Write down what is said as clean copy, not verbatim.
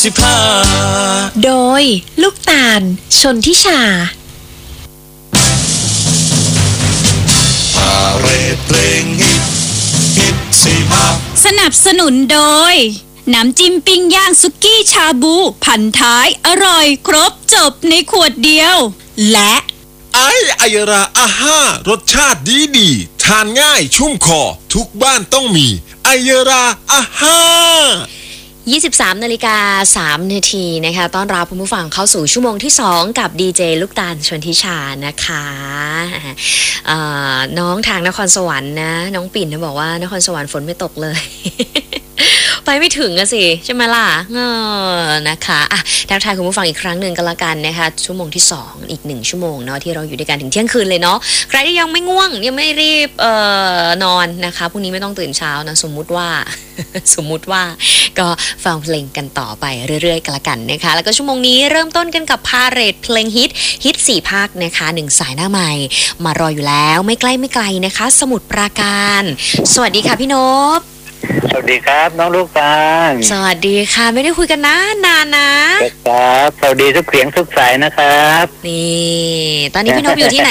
โดยลูกตาลชนทิชาพาเรดเพลงฮิต15 สนับสนุนโดยน้ำจิ้มปิ้งย่างสุกี้ชาบูพันท้ายอร่อยครบจบในขวดเดียวและไอยราอาห้ารสชาติดีทานง่ายชุ่มคอทุกบ้านต้องมีไอยราอาห้า 23 นาฬิกา 3 นาทีนะคะต้อนรับคุณผู้ฟังเข้าสู่ชั่วโมงที่ 2 กับดีเจลูกตาลชนทิชานะคะน้องทางนครสวรรค์นะน้องปิ่นนะบอกว่านครสวรรค์ฝนไม่ตกเลย ไปไม่ถึงอะสิใช่ไหมล่ะนะคะทักทายคุณผู้ฟังอีกครั้งหนึ่งกันละกันนะคะชั่วโมงที่2อีก1ชั่วโมงเนาะที่เราอยู่ด้วยกันถึงเที่ยงคืนเลยเนาะใครที่ยังไม่ง่วงยังไม่รีบนอนนะคะพรุ่งนี้ไม่ต้องตื่นเช้านะสมมุติว่า ก็ฟังเพลงกันต่อไปเรื่อยๆกันละกันนะคะแล้วก็ชั่วโมงนี้เริ่มต้นกันกับพาเรดเพลงฮิต4ภาคนะคะ1สายหน้าใหม่มารออยู่แล้วไม่ใกล้ไม่ไกลนะคะสมุทรปราการสวัสดีค่ะพี่นพสวัสดีครับน้องลูกตาลสวัสดีค่ะไม่ได้คุยกันนานนะครับสวัสดีทุกเสียงทุกสายนะครับนี่ตอนนี้พี่นพอยู่ที่ไหน